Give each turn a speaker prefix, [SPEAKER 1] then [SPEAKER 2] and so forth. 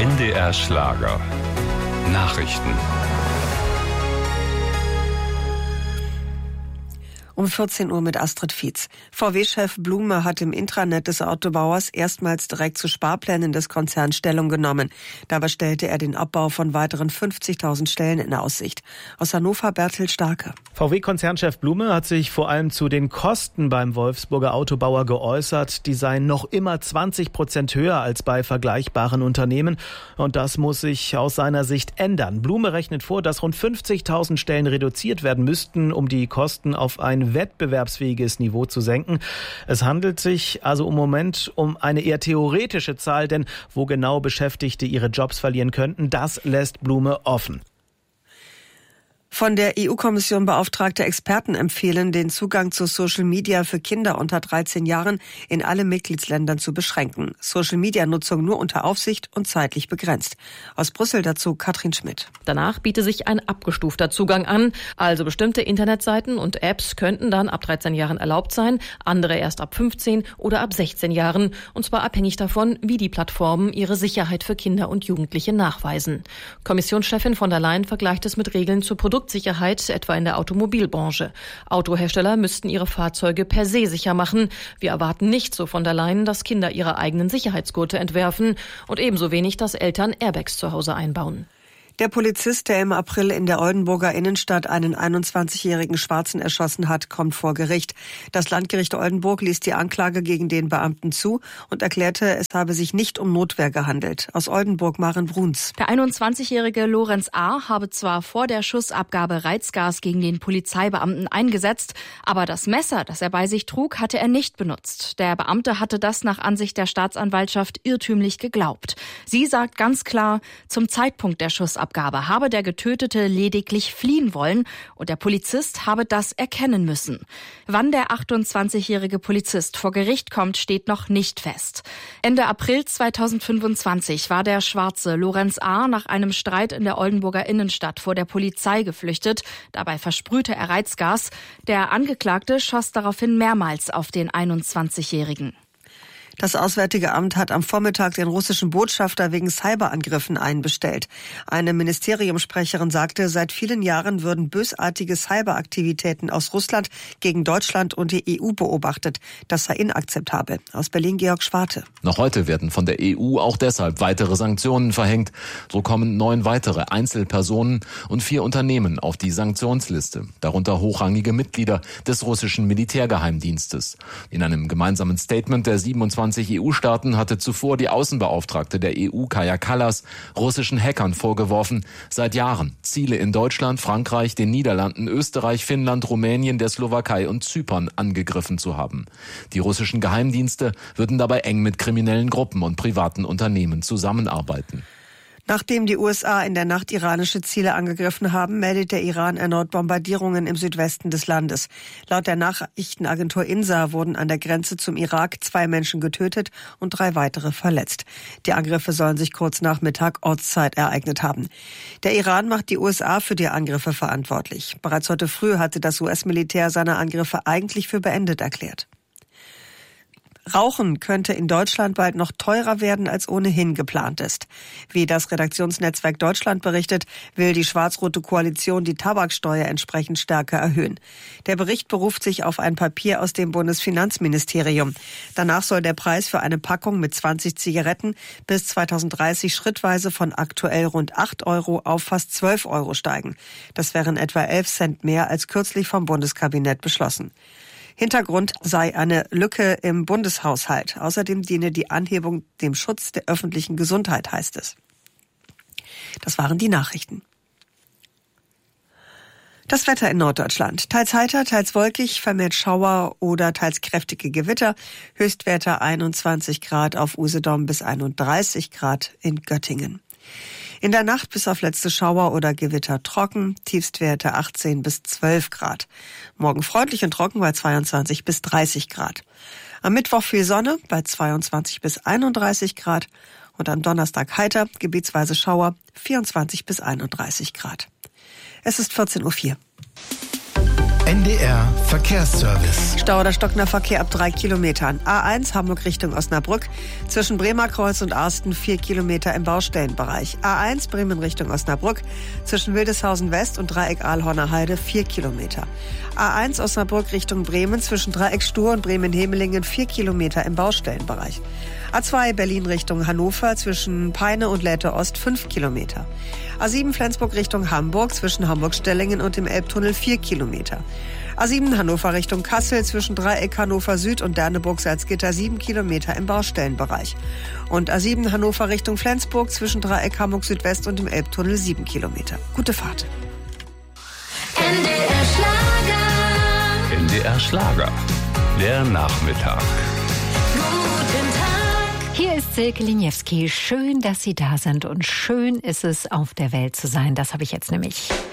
[SPEAKER 1] NDR Schlager. Nachrichten.
[SPEAKER 2] Um 14 Uhr mit Astrid Fietz. VW-Chef Blume hat im Intranet des Autobauers erstmals direkt zu Sparplänen des Konzerns Stellung genommen. Dabei stellte er den Abbau von weiteren 50.000 Stellen in Aussicht. Aus Hannover Bertel Starke.
[SPEAKER 3] VW-Konzernchef Blume hat sich vor allem zu den Kosten beim Wolfsburger Autobauer geäußert. Die seien noch immer 20% höher als bei vergleichbaren Unternehmen. Und das muss sich aus seiner Sicht ändern. Blume rechnet vor, dass rund 50.000 Stellen reduziert werden müssten, um die Kosten auf ein wettbewerbsfähiges Niveau zu senken. Es handelt sich also im Moment um eine eher theoretische Zahl, denn wo genau Beschäftigte ihre Jobs verlieren könnten, das lässt Blume offen.
[SPEAKER 2] Von der EU-Kommission beauftragte Experten empfehlen, den Zugang zu Social Media für Kinder unter 13 Jahren in allen Mitgliedsländern zu beschränken. Social-Media-Nutzung nur unter Aufsicht und zeitlich begrenzt. Aus Brüssel dazu Katrin Schmidt.
[SPEAKER 4] Danach biete sich ein abgestufter Zugang an. Also bestimmte Internetseiten und Apps könnten dann ab 13 Jahren erlaubt sein, andere erst ab 15 oder ab 16 Jahren. Und zwar abhängig davon, wie die Plattformen ihre Sicherheit für Kinder und Jugendliche nachweisen. Kommissionschefin von der Leyen vergleicht es mit Regeln zur Produktsicherheit, etwa in der Automobilbranche. Autohersteller müssten ihre Fahrzeuge per se sicher machen. Wir erwarten nicht, so von der Leyen, dass Kinder ihre eigenen Sicherheitsgurte entwerfen und ebenso wenig, dass Eltern Airbags zu Hause einbauen.
[SPEAKER 2] Der Polizist, der im April in der Oldenburger Innenstadt einen 21-jährigen Schwarzen erschossen hat, kommt vor Gericht. Das Landgericht Oldenburg ließ die Anklage gegen den Beamten zu und erklärte, es habe sich nicht um Notwehr gehandelt. Aus Oldenburg Maren Bruns.
[SPEAKER 5] Der 21-jährige Lorenz A. habe zwar vor der Schussabgabe Reizgas gegen den Polizeibeamten eingesetzt, aber das Messer, das er bei sich trug, hatte er nicht benutzt. Der Beamte hatte das nach Ansicht der Staatsanwaltschaft irrtümlich geglaubt. Sie sagt ganz klar, zum Zeitpunkt der Schussabgabe habe der Getötete lediglich fliehen wollen und der Polizist habe das erkennen müssen. Wann der 28-jährige Polizist vor Gericht kommt, steht noch nicht fest. Ende April 2025 war der Schwarze Lorenz A. nach einem Streit in der Oldenburger Innenstadt vor der Polizei geflüchtet. Dabei versprühte er Reizgas. Der Angeklagte schoss daraufhin mehrmals auf den 21-jährigen.
[SPEAKER 2] Das Auswärtige Amt hat am Vormittag den russischen Botschafter wegen Cyberangriffen einbestellt. Eine Ministeriumssprecherin sagte, seit vielen Jahren würden bösartige Cyberaktivitäten aus Russland gegen Deutschland und die EU beobachtet. Das sei inakzeptabel. Aus Berlin Georg Schwarte.
[SPEAKER 6] Noch heute werden von der EU auch deshalb weitere Sanktionen verhängt. So kommen 9 weitere Einzelpersonen und 4 Unternehmen auf die Sanktionsliste, darunter hochrangige Mitglieder des russischen Militärgeheimdienstes. In einem gemeinsamen Statement der 27 EU-Staaten hatte zuvor die Außenbeauftragte der EU, Kaja Kallas, russischen Hackern vorgeworfen, seit Jahren Ziele in Deutschland, Frankreich, den Niederlanden, Österreich, Finnland, Rumänien, der Slowakei und Zypern angegriffen zu haben. Die russischen Geheimdienste würden dabei eng mit kriminellen Gruppen und privaten Unternehmen zusammenarbeiten.
[SPEAKER 2] Nachdem die USA in der Nacht iranische Ziele angegriffen haben, meldet der Iran erneut Bombardierungen im Südwesten des Landes. Laut der Nachrichtenagentur INSA wurden an der Grenze zum Irak 2 Menschen getötet und 3 weitere verletzt. Die Angriffe sollen sich kurz nach Mittag Ortszeit ereignet haben. Der Iran macht die USA für die Angriffe verantwortlich. Bereits heute früh hatte das US-Militär seine Angriffe eigentlich für beendet erklärt. Rauchen könnte in Deutschland bald noch teurer werden, als ohnehin geplant ist. Wie das Redaktionsnetzwerk Deutschland berichtet, will die schwarz-rote Koalition die Tabaksteuer entsprechend stärker erhöhen. Der Bericht beruft sich auf ein Papier aus dem Bundesfinanzministerium. Danach soll der Preis für eine Packung mit 20 Zigaretten bis 2030 schrittweise von aktuell rund 8 € auf fast 12 € steigen. Das wären etwa 11 Cent mehr als kürzlich vom Bundeskabinett beschlossen. Hintergrund sei eine Lücke im Bundeshaushalt. Außerdem diene die Anhebung dem Schutz der öffentlichen Gesundheit, heißt es. Das waren die Nachrichten. Das Wetter in Norddeutschland. Teils heiter, teils wolkig, vermehrt Schauer oder teils kräftige Gewitter. Höchstwerte 21 Grad auf Usedom bis 31 Grad in Göttingen. In der Nacht bis auf letzte Schauer oder Gewitter trocken, Tiefstwerte 18 bis 12 Grad. Morgen freundlich und trocken bei 22 bis 30 Grad. Am Mittwoch viel Sonne bei 22 bis 31 Grad und am Donnerstag heiter, gebietsweise Schauer, 24 bis 31 Grad. Es ist 14:04 Uhr.
[SPEAKER 7] NDR Verkehrsservice.
[SPEAKER 2] Stau oder stockender Verkehr ab 3 Kilometern. A1 Hamburg Richtung Osnabrück. Zwischen Bremerkreuz und Arsten 4 Kilometer im Baustellenbereich. A1 Bremen Richtung Osnabrück. Zwischen Wildeshausen West und Dreieck Ahlhorner Heide 4 Kilometer. A1 Osnabrück Richtung Bremen. Zwischen Dreieck Stur und Bremen-Hemelingen 4 Kilometer im Baustellenbereich. A2 Berlin Richtung Hannover. Zwischen Peine und Lähte Ost 5 Kilometer. A7 Flensburg Richtung Hamburg. Zwischen Hamburg-Stellingen und dem Elbtunnel 4 Kilometer. A7 Hannover Richtung Kassel zwischen Dreieck Hannover Süd und Derneburg-Salzgitter 7 Kilometer im Baustellenbereich. Und A7 Hannover Richtung Flensburg zwischen Dreieck Hamburg Südwest und dem Elbtunnel 7 Kilometer. Gute Fahrt.
[SPEAKER 8] NDR Schlager.
[SPEAKER 1] NDR Schlager. Der Nachmittag.
[SPEAKER 8] Guten Tag.
[SPEAKER 9] Hier ist Silke Liniewski. Schön, dass Sie da sind und schön ist es, auf der Welt zu sein. Das habe ich jetzt nämlich.